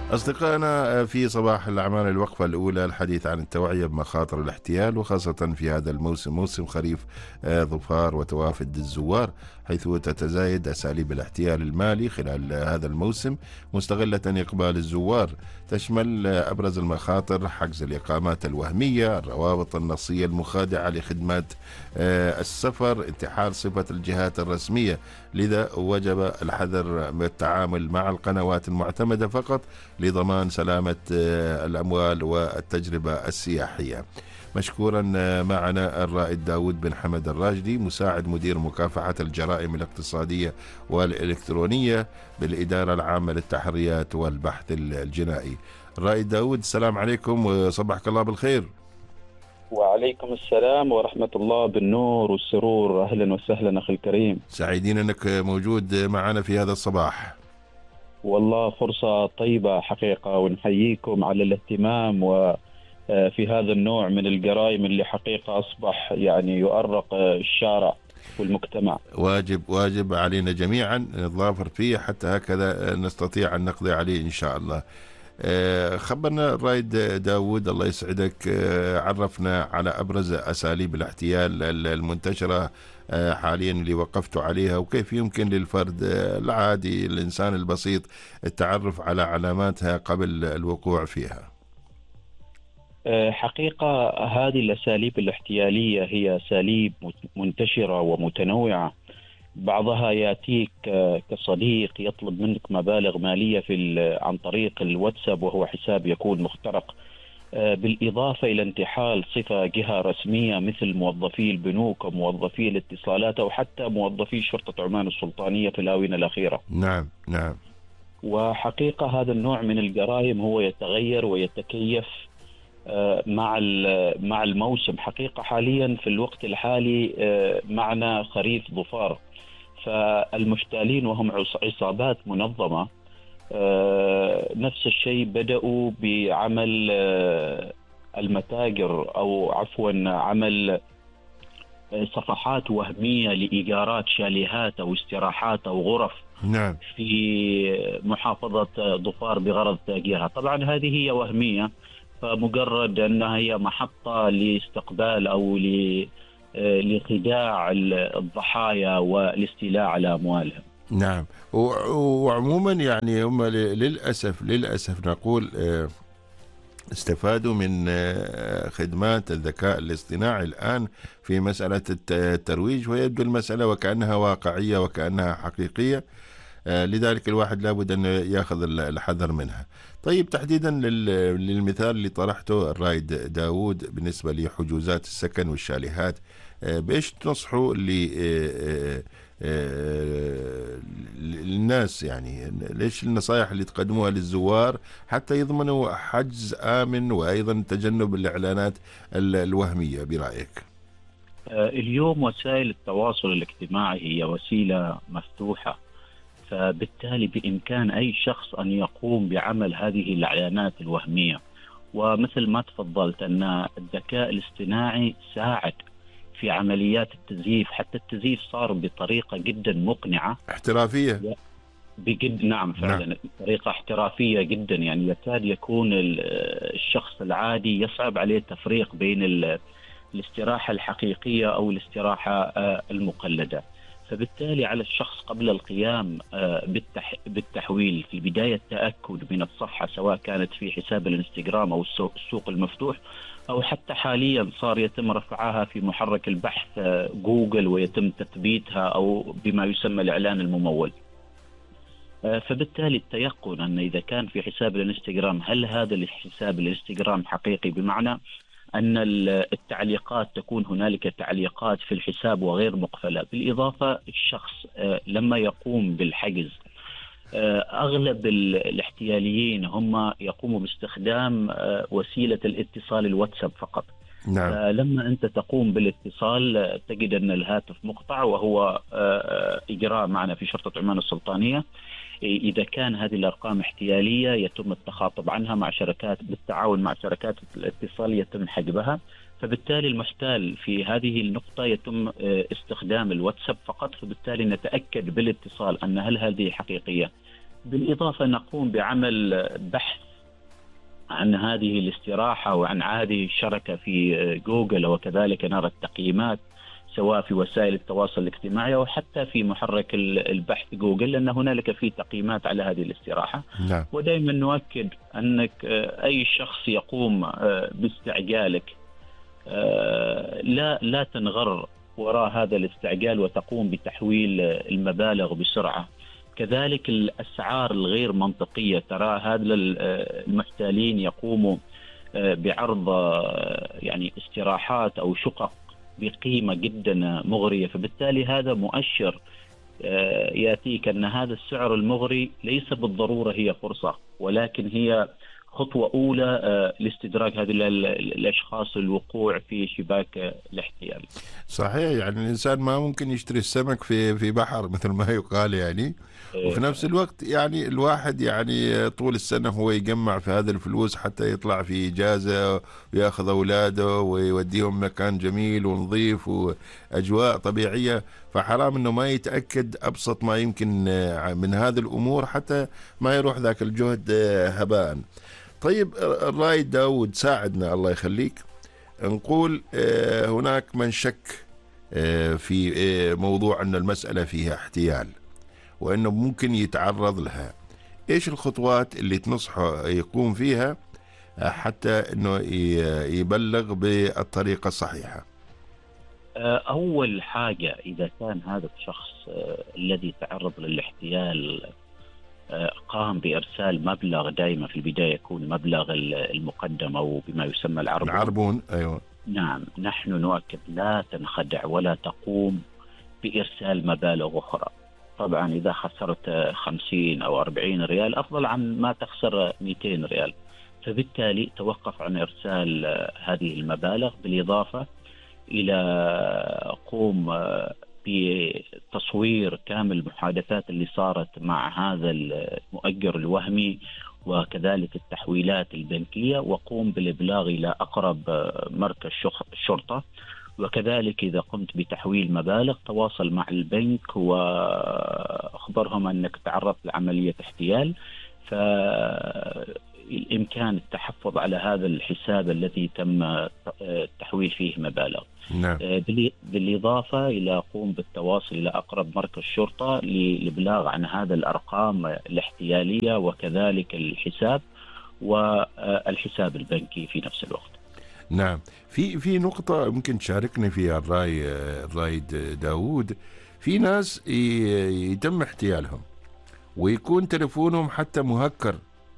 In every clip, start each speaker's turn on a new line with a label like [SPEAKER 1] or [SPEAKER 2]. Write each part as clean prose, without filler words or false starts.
[SPEAKER 1] أصدقائنا، في صباح الأعمال الوقفة الأولى الحديث عن التوعية بمخاطر الاحتيال، وخاصة في هذا الموسم، موسم خريف ظفار وتوافد الزوار، حيث تتزايد أساليب الاحتيال المالي خلال هذا الموسم مستغلة إقبال الزوار. تشمل أبرز المخاطر حجز الإقامات الوهمية، الروابط النصية المخادعة لخدمات السفر، انتحال صفة الجهات الرسمية. لذا وجب الحذر من التعامل مع القنوات المعتمدة فقط لضمان سلامة الأموال والتجربة السياحية. مشكورا معنا الرائد داود بن حمد الراشدي، مساعد مدير مكافحة الجرائم الاقتصادية والإلكترونية بالإدارة العامة للتحريات والبحث الجنائي. الرائد داود، السلام عليكم وصبحك الله بالخير.
[SPEAKER 2] وعليكم السلام ورحمة الله بالنور والسرور. أهلا وسهلا أخي الكريم.
[SPEAKER 1] سعيدين أنك موجود معنا في هذا الصباح.
[SPEAKER 2] والله فرصة طيبة حقيقة، ونحييكم على الاهتمام وفي هذا النوع من الجرائم اللي حقيقة أصبح يعني يؤرق الشارع والمجتمع.
[SPEAKER 1] واجب علينا جميعا نتضافر فيه حتى هكذا نستطيع أن نقضي عليه إن شاء الله. خبرنا الرائد داود، الله يسعدك، عرفنا على أبرز أساليب الاحتيال المنتشرة حاليا اللي وقفت عليها، وكيف يمكن للفرد العادي الإنسان البسيط التعرف على علاماتها قبل الوقوع فيها.
[SPEAKER 2] حقيقة هذه الأساليب الاحتيالية هي أساليب منتشرة ومتنوعة. بعضها يأتيك كصديق يطلب منك مبالغ مالية عن طريق الواتساب، وهو حساب يكون مخترق، بالإضافة إلى انتحال صفة جهة رسمية مثل موظفي البنوك وموظفي الاتصالات أو حتى موظفي شرطة عمان السلطانية في الآونة الأخيرة.
[SPEAKER 1] نعم نعم.
[SPEAKER 2] وحقيقة هذا النوع من الجرائم هو يتغير ويتكيف مع الموسم. حقيقة حاليا في الوقت الحالي معنا خريف ظفار، فالمشتالين وهم عصابات منظمة نفس الشيء بدأوا بعمل المتاجر أو عفوا عمل صفحات وهمية لإيجارات شاليهات أو استراحات أو غرف.
[SPEAKER 1] نعم.
[SPEAKER 2] في محافظة ظفار بغرض تأجيرها. طبعا هذه هي وهمية، فمجرد أنها هي محطة لاستقبال أو لخداع الضحايا والاستيلاء على أموالهم.
[SPEAKER 1] نعم. وعموما يعني هم للأسف نقول استفادوا من خدمات الذكاء الاصطناعي الآن في مسألة الترويج، ويبدو المسألة وكأنها واقعية وكأنها حقيقية. لذلك الواحد لابد أن يأخذ الحذر منها. طيب، تحديدا للمثال اللي طرحته الرائد داود بالنسبة لحجوزات السكن والشاليهات، بإيش تنصحوا للناس؟ يعني ليش النصائح اللي تقدموها للزوار حتى يضمنوا حجز آمن وأيضا تجنب الإعلانات الوهمية برأيك؟
[SPEAKER 2] اليوم وسائل التواصل الاجتماعي هي وسيلة مفتوحة، فبالتالي بإمكان أي شخص أن يقوم بعمل هذه الإعلانات الوهمية. ومثل ما تفضلت أن الذكاء الاصطناعي ساعد في عمليات التزييف، حتى التزييف صار بطريقة جدا مقنعة
[SPEAKER 1] احترافية
[SPEAKER 2] نعم فعلا. نعم. طريقة احترافية جدا، يعني يكاد يكون الشخص العادي يصعب عليه التفريق بين الاستراحة الحقيقية أو الاستراحة المقلدة. فبالتالي على الشخص قبل القيام بالتحويل في البداية التأكد من الصحة، سواء كانت في حساب الانستغرام أو السوق المفتوح، أو حتى حاليا صار يتم رفعها في محرك البحث جوجل ويتم تثبيتها أو بما يسمى الإعلان الممول. فبالتالي التيقن أن إذا كان في حساب الانستغرام هل هذا الحساب الانستغرام حقيقي، بمعنى أن التعليقات تكون هنالك تعليقات في الحساب وغير مقفلة. بالإضافة الشخص لما يقوم بالحجز، أغلب الاحتياليين هم يقوموا باستخدام وسيلة الاتصال الواتساب فقط.
[SPEAKER 1] نعم.
[SPEAKER 2] فلما أنت تقوم بالاتصال تجد أن الهاتف مقطع، وهو إجراء معنا في شرطة عمان السلطانية. إذا كان هذه الأرقام احتيالية يتم التخاطب عنها مع شركات، بالتعاون مع شركات الاتصال يتم حجبها. فبالتالي المحتال في هذه النقطة يتم استخدام الواتساب فقط، فبالتالي نتأكد بالاتصال أن هل هذه حقيقية. بالإضافة نقوم بعمل بحث عن هذه الاستراحة وعن هذه الشركة في جوجل، وكذلك نرى التقييمات سواء في وسائل التواصل الاجتماعي أو حتى في محرك البحث جوجل، لأن هنالك في تقييمات على هذه الاستراحة.
[SPEAKER 1] نعم.
[SPEAKER 2] ودائما نؤكد أنك أي شخص يقوم باستعجالك لا تنغر وراء هذا الاستعجال وتقوم بتحويل المبالغ بسرعة. كذلك الأسعار الغير منطقية، ترى هذا المحتالين يقوموا بعرض يعني استراحات أو شقق بقيمة جدا مغرية، فبالتالي هذا مؤشر يأتيك أن هذا السعر المغري ليس بالضرورة هي فرصة، ولكن هي خطوة أولى لاستدراج هذه الأشخاص الوقوع في شباك الاحتيال.
[SPEAKER 1] صحيح، يعني الإنسان ما ممكن يشتري السمك في بحر مثل ما يقال يعني. وفي نفس الوقت يعني الواحد يعني طول السنة هو يجمع في هذا الفلوس حتى يطلع في إجازة ويأخذ أولاده ويوديهم مكان جميل ونظيف وأجواء طبيعية، فحرام إنه ما يتأكد أبسط ما يمكن من هذه الأمور حتى ما يروح ذاك الجهد هباء. طيب الرائد داود ساعدنا الله يخليك، نقول هناك من شك في موضوع أن المسألة فيها احتيال وأنه ممكن يتعرض لها. إيش الخطوات اللي تنصحه يقوم فيها حتى أنه يبلغ بالطريقة الصحيحة؟
[SPEAKER 2] أول حاجة، إذا كان هذا الشخص الذي تعرض للاحتيال قام بإرسال مبلغ، دائما في البداية يكون مبلغ المقدم أو بما يسمى
[SPEAKER 1] العربون. أيوة.
[SPEAKER 2] نعم، نحن نؤكد لا تنخدع ولا تقوم بإرسال مبالغ أخرى. طبعا إذا خسرت 50 أو 40 ريال أفضل عن ما تخسر 200 ريال، فبالتالي توقف عن إرسال هذه المبالغ. بالإضافة إلى قوم بتصوير كامل المحادثات اللي صارت مع هذا المؤجر الوهمي وكذلك التحويلات البنكية، وقوم بالإبلاغ إلى أقرب مركز شرطة. وكذلك إذا قمت بتحويل مبالغ تواصل مع البنك وأخبرهم أنك تعرضت لعملية احتيال، فالإمكان التحفظ على هذا الحساب الذي تم التحويل فيه مبالغ.
[SPEAKER 1] نعم.
[SPEAKER 2] بالإضافة إلى قوم بالتواصل إلى أقرب مركز شرطة للإبلاغ عن هذا الأرقام الاحتيالية وكذلك الحساب والحساب البنكي في نفس الوقت.
[SPEAKER 1] نعم. في نقطة ممكن تشاركني فيها الرايد داود. في ناس يتم احتيالهم ويكون تلفونهم حتى مهكر،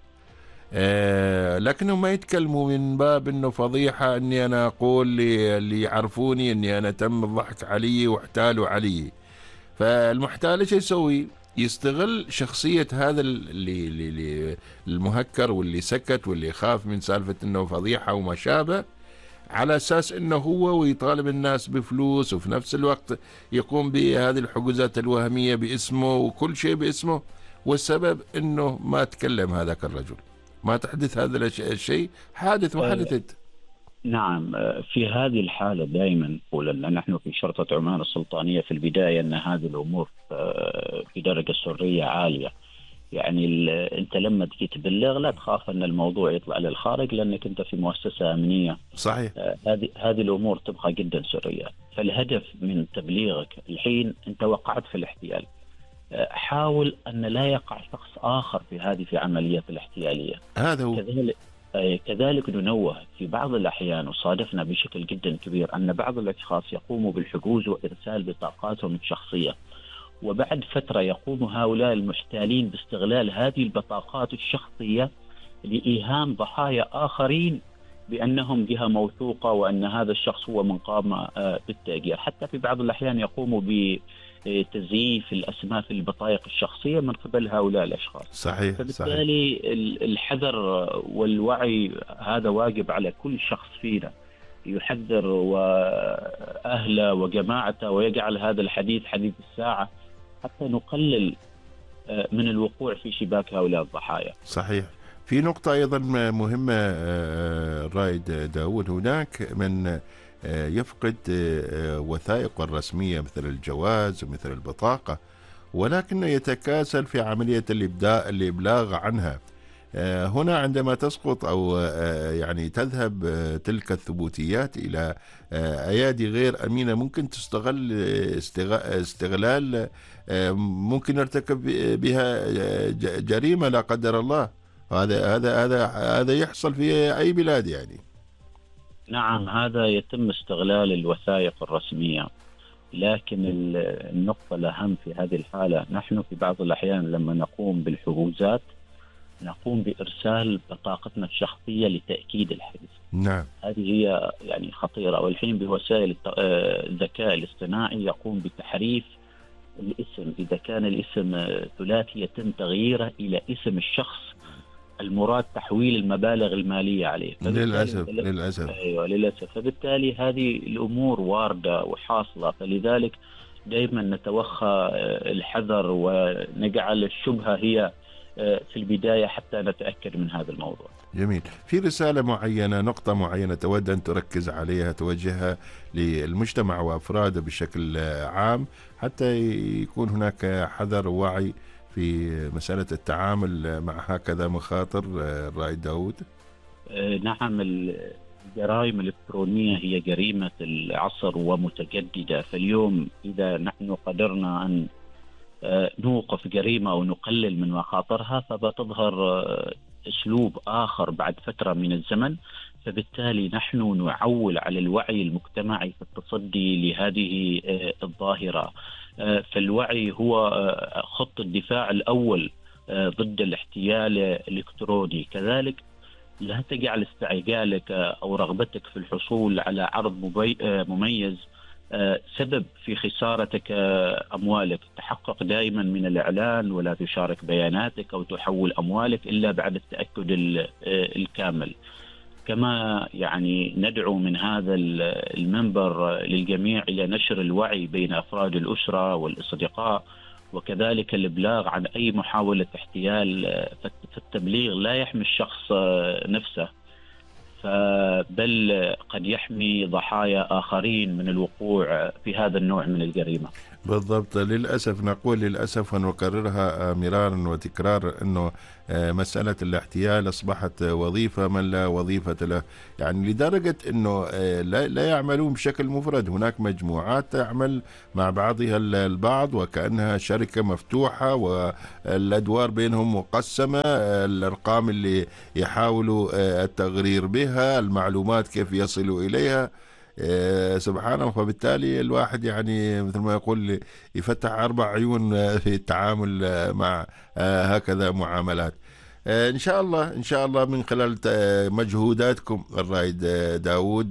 [SPEAKER 1] لكنهم ما يتكلموا من باب انه فضيحة اني انا اقول اللي يعرفوني اني انا تم الضحك علي واحتالوا علي. فالمحتال ايش يسوي؟ يستغل شخصية هذا اللي المهكر واللي سكت واللي خاف من سالفة انه فضيحة وما شابه، على اساس انه هو ويطالب الناس بفلوس، وفي نفس الوقت يقوم بهذه الحجوزات الوهمية باسمه وكل شيء باسمه، والسبب انه ما تكلم هذاك الرجل. ما تحدث هذا الشيء حادث وحدثت.
[SPEAKER 2] نعم، في هذه الحالة دائما نقول أن نحن في شرطة عمان السلطانية في البداية أن هذه الأمور في درجة سرية عالية. يعني أنت لما تجي تبلغ لا تخاف أن الموضوع يطلع للخارج، لأنك أنت في مؤسسة أمنية.
[SPEAKER 1] صحيح.
[SPEAKER 2] هذه الأمور تبقى جدا سرية. فالهدف من تبليغك الحين أنت وقعت في الاحتيال، حاول أن لا يقع شخص آخر في عملية الاحتيالية.
[SPEAKER 1] هذا هو.
[SPEAKER 2] كذلك ننوه في بعض الأحيان، وصادفنا بشكل جدا كبير أن بعض الأشخاص يقوموا بالحجوز وإرسال بطاقاتهم الشخصية، وبعد فترة يقوم هؤلاء المحتالين باستغلال هذه البطاقات الشخصية لإيهام ضحايا آخرين بأنهم جهة موثوقة وأن هذا الشخص هو من قام بالتأجير. حتى في بعض الأحيان يقوموا بتزييف الأسماء في البطايق الشخصية من قبل هؤلاء الأشخاص.
[SPEAKER 1] صحيح.
[SPEAKER 2] فبالتالي صحيح. الحذر والوعي هذا واجب على كل شخص فينا، يحذر وأهله وجماعته ويجعل هذا الحديث حديث الساعة حتى نقلل من الوقوع في شباك هؤلاء الضحايا.
[SPEAKER 1] صحيح. في نقطة أيضا مهمة رائد داود، هناك من يفقد وثائق الرسمية مثل الجواز ومثل البطاقة، ولكنه يتكاسل في عملية الإبلاغ عنها. هنا عندما تسقط أو يعني تذهب تلك الثبوتيات إلى أيادي غير أمينة، ممكن تستغل استغلال، ممكن يرتكب بها جريمة لا قدر الله. هذا يحصل في أي بلاد يعني.
[SPEAKER 2] نعم، هذا يتم استغلال الوثائق الرسمية، لكن النقطة الأهم في هذه الحالة، نحن في بعض الأحيان لما نقوم بالحجوزات نقوم بإرسال بطاقتنا الشخصية لتأكيد الحجز.
[SPEAKER 1] نعم.
[SPEAKER 2] هذه هي يعني خطيرة. والحين بوسائل الذكاء الاصطناعي يقوم بتحريف الاسم، إذا كان الاسم ثلاثي يتم تغييره إلى اسم الشخص المراد تحويل المبالغ المالية عليه.
[SPEAKER 1] للأسف.
[SPEAKER 2] أيوة للأسف. فبالتالي هذه الأمور واردة وحاصلة، فلذلك دائما نتوخى الحذر ونجعل الشبهة هي في البداية حتى نتأكد من هذا الموضوع.
[SPEAKER 1] جميل. في رسالة معينة، نقطة معينة تود أن تركز عليها، توجهها للمجتمع وأفراده بشكل عام حتى يكون هناك حذر ووعي في مسألة التعامل مع هكذا مخاطر، الرائد داود؟
[SPEAKER 2] نعم، الجرائم الإلكترونية هي جريمة العصر ومتجددة. فاليوم إذا نحن قدرنا أن نوقف جريمة أو نقلل من مخاطرها فبتظهر أسلوب آخر بعد فترة من الزمن. فبالتالي نحن نعول على الوعي المجتمعي في التصدي لهذه الظاهرة. فالوعي هو خط الدفاع الأول ضد الاحتيال الإلكتروني. كذلك لا تجعل استعجالك أو رغبتك في الحصول على عرض مميز سبب في خسارتك أموالك. تحقق دائما من الإعلان ولا تشارك بياناتك أو تحول أموالك إلا بعد التأكد الكامل. كما يعني ندعو من هذا المنبر للجميع إلى نشر الوعي بين أفراد الأسرة والأصدقاء، وكذلك الإبلاغ عن أي محاولة احتيال. فالتبليغ لا يحمي الشخص نفسه، بل قد يحمي ضحايا آخرين من الوقوع في هذا النوع من الجريمة.
[SPEAKER 1] بالضبط. للأسف، نقول للأسف ونكررها مرارا وتكرارا، أنه مسألة الاحتيال أصبحت وظيفة من لا وظيفة له، يعني لدرجة أنه لا يعملون بشكل مفرد. هناك مجموعات تعمل مع بعضها البعض وكأنها شركة مفتوحة والأدوار بينهم مقسمة، الأرقام اللي يحاولوا التغرير بها، المعلومات كيف يصلوا إليها، سبحان الله. فبالتالي الواحد يعني مثل ما يقول يفتح 4 عيون في التعامل مع هكذا معاملات. إن شاء الله من خلال مجهوداتكم الرائد داود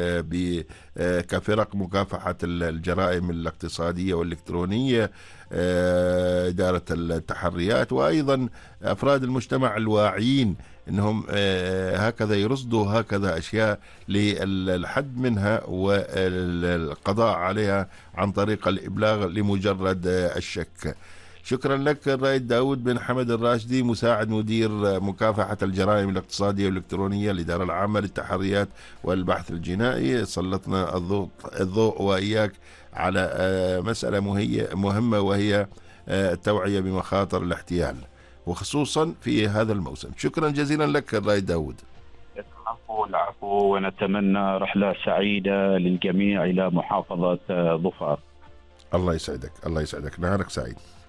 [SPEAKER 1] كفرق مكافحة الجرائم الاقتصادية والإلكترونية، إدارة التحريات، وأيضا أفراد المجتمع الواعيين أنهم هكذا يرصدوا هكذا أشياء للحد منها والقضاء عليها عن طريق الإبلاغ لمجرد الشك. شكرا لك الرائد داود بن حمد الراشدي، مساعد مدير مكافحة الجرائم الاقتصادية والإلكترونية الإدارة العامة للتحريات والبحث الجنائي. سلطنا الضوء وإياك على مسألة مهمة، وهي التوعية بمخاطر الاحتيال وخصوصا في هذا الموسم. شكرا جزيلا لك الرائد داود.
[SPEAKER 2] العفو، ونتمنى رحلة سعيدة للجميع إلى محافظة ظفار.
[SPEAKER 1] الله يسعدك، الله يسعدك، نهارك سعيد.